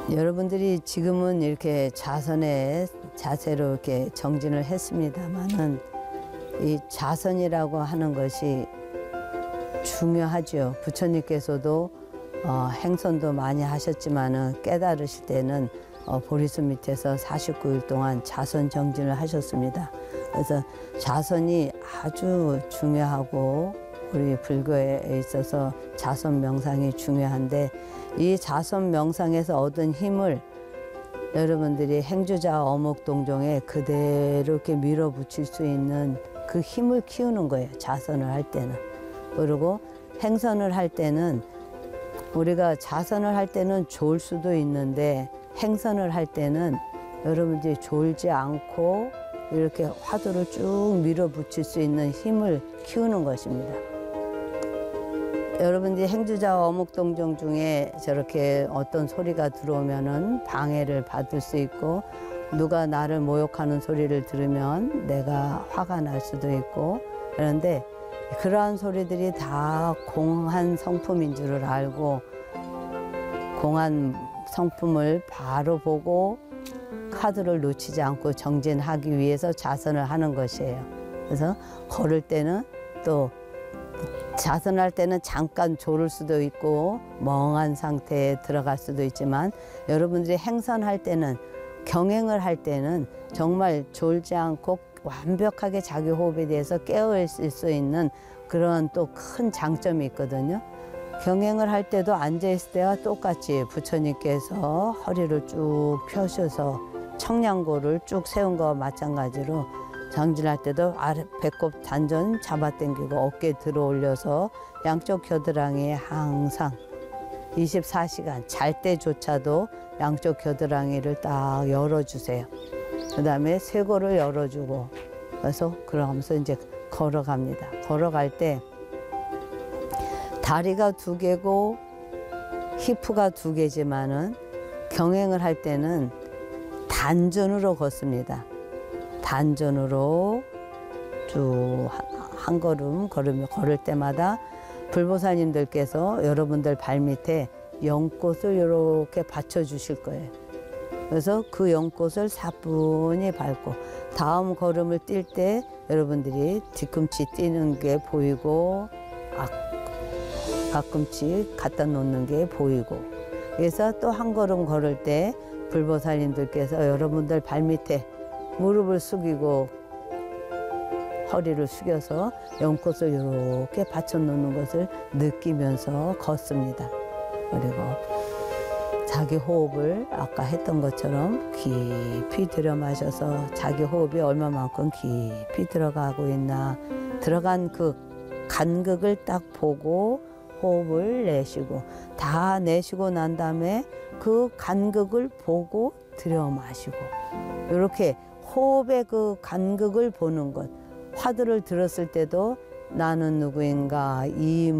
여러분들이 지금은 이렇게 좌선의 자세로 이렇게 정진을 했습니다만은 이 좌선이라고 하는 것이 중요하죠. 부처님께서도 행선도 많이 하셨지만은 깨달으실 때는 보리수 밑에서 49일 동안 좌선 정진을 하셨습니다. 그래서 좌선이 아주 중요하고 우리 불교에 있어서 좌선 명상이 중요한데 이 좌선 명상에서 얻은 힘을 여러분들이 행주자 어묵동정에 그대로 이렇게 밀어붙일 수 있는 그 힘을 키우는 거예요. 좌선을 할 때는. 그리고 행선을 할 때는 우리가 좌선을 할 때는 좋을 수도 있는데 행선을 할 때는 여러분들이 졸지 않고 이렇게 화두를 쭉 밀어붙일 수 있는 힘을 키우는 것입니다. 여러분들이 행주자 어묵동정 중에 저렇게 어떤 소리가 들어오면은 방해를 받을 수 있고 누가 나를 모욕하는 소리를 들으면 내가 화가 날 수도 있고 그런데 그러한 소리들이 다 공한 성품인 줄을 알고 공한 성품을 바로 보고 카드를 놓치지 않고 정진하기 위해서 좌선을 하는 것이에요. 그래서 걸을 때는 또 좌선할 때는 잠깐 졸을 수도 있고 멍한 상태에 들어갈 수도 있지만 여러분들이 행선할 때는 경행을 할 때는 정말 졸지 않고 완벽하게 자기 호흡에 대해서 깨어 있을 수 있는 그런 또 큰 장점이 있거든요. 경행을 할 때도 앉아 있을 때와 똑같이 부처님께서 허리를 쭉 펴셔서 청량고를 쭉 세운 거와 마찬가지로 정진할 때도 아래 배꼽 단전 잡아당기고 어깨 들어 올려서 양쪽 겨드랑이에 항상 24시간 잘 때조차도 양쪽 겨드랑이를 딱 열어주세요. 그 다음에 쇄골을 열어주고 그래서 그러면서 이제 걸어갑니다. 걸어갈 때 다리가 2개고 히프가 2개지만은 경행을 할 때는 단전으로 걷습니다. 단전으로 쭉 한 걸음 걸을 때마다 불보살님들께서 여러분들 발밑에 연꽃을 이렇게 받쳐주실 거예요. 그래서 그 연꽃을 사뿐히 밟고 다음 걸음을 뛸 때 여러분들이 뒤꿈치 뛰는 게 보이고 앞꿈치 갖다 놓는 게 보이고 그래서 또 한 걸음 걸을 때 불보살님들께서 여러분들 발밑에 무릎을 숙이고 허리를 숙여서 연꽃을 이렇게 받쳐 놓는 것을 느끼면서 걷습니다. 그리고 자기 호흡을 아까 했던 것처럼 깊이 들여 마셔서 자기 호흡이 얼마만큼 깊이 들어가고 있나 들어간 그 간극을 딱 보고 호흡을 내쉬고 다 내쉬고 난 다음에 그 간극을 보고 들여 마시고 이렇게 호흡의 그 간극을 보는 것 화두를 들었을 때도 나는 누구인가 이